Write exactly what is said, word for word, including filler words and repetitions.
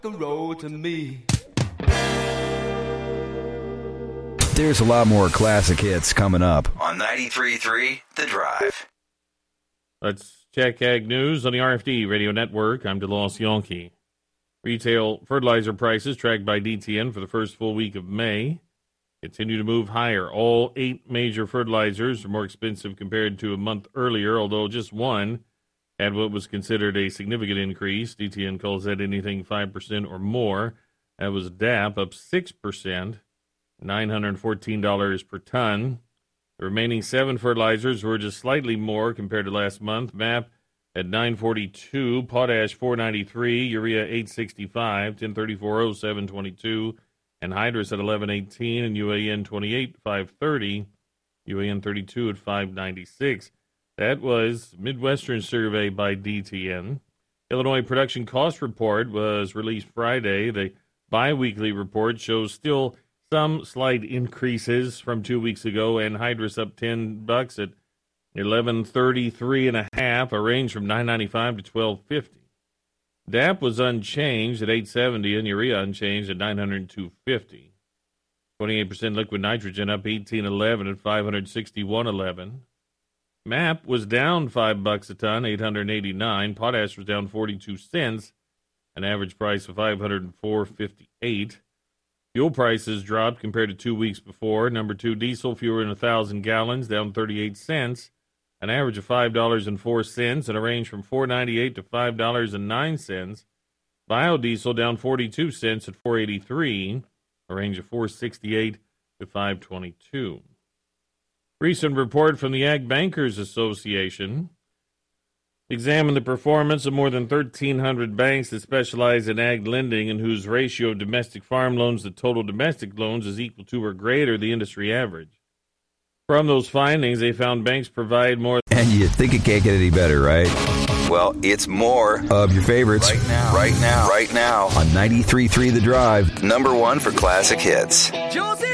a road to me. There's a lot more classic hits coming up on ninety-three point three The Drive. Let's check Ag News on the R F D Radio Network. I'm DeLoss Yonke. Retail fertilizer prices tracked by D T N for the first full week of May continue to move higher. All eight major fertilizers are more expensive compared to a month earlier, although just one had what was considered a significant increase. D T N calls that anything five percent or more. That was D A P up six percent, nine hundred fourteen dollars per ton. The remaining seven fertilizers were just slightly more compared to last month. M A P at nine forty-two, potash four ninety-three, urea eight sixty-five, ten thirty-four oh seven twenty-two, and hydrous at eleven eighteen, and U A N twenty-eight five thirty, U A N thirty-two at five ninety-six. That was Midwestern survey by D T N. Illinois production cost report was released Friday. The biweekly report shows still some slight increases from two weeks ago, and hydrous up ten bucks at eleven thirty-three and a half, a range from nine ninety-five to twelve fifty. D A P was unchanged at eight seventy, and urea unchanged at nine hundred two fifty. twenty-eight percent liquid nitrogen up eighteen eleven at five sixty-one eleven. M A P was down five bucks a ton, eight eighty-nine. Potash was down forty-two cents, an average price of five oh four fifty-eight. Fuel prices dropped compared to two weeks before. Number two, diesel, fewer than one thousand gallons, down thirty-eight cents, an average of five dollars and four cents, and a range from four ninety-eight to five dollars and nine cents. Biodiesel down forty-two cents at four eighty-three, a range of four sixty-eight to five twenty-two. Recent report from the Ag Bankers Association examined the performance of more than thirteen hundred banks that specialize in ag lending and whose ratio of domestic farm loans to total domestic loans is equal to or greater the industry average. From those findings, they found banks provide more. And you think it can't get any better, right? Well, it's more of your favorites right now. Right now. Right now. On ninety-three point three The Drive. Number one for classic hits.